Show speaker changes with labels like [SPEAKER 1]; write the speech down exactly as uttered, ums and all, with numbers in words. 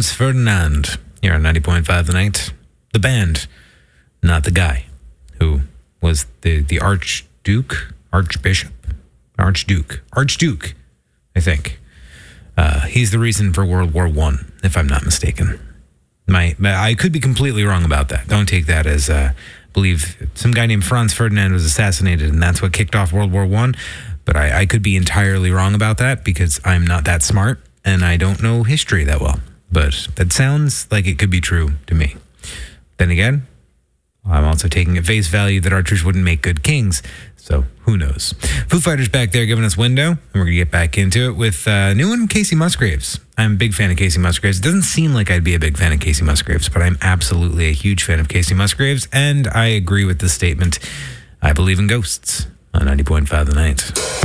[SPEAKER 1] Franz Ferdinand here on ninety point five The Night. The band, not the guy who was the, the Archduke, Archbishop, Archduke, Archduke, I think. Uh, he's the reason for World War One, if I'm not mistaken. My, I could be completely wrong about that. Don't take that as, uh, I believe some guy named Franz Ferdinand was assassinated and that's what kicked off World War One. But I, I could be entirely wrong about that because I'm not that smart and I don't know history that well. But that sounds like it could be true to me. Then again, I'm also taking at face value that archers wouldn't make good kings. So who knows? Foo Fighters back there giving us Window. And we're going to get back into it with uh, new one, Casey Musgraves. I'm a big fan of Casey Musgraves. It doesn't seem like I'd be a big fan of Casey Musgraves, but I'm absolutely a huge fan of Casey Musgraves. And I agree with this statement. I believe in ghosts on ninety point five The Night.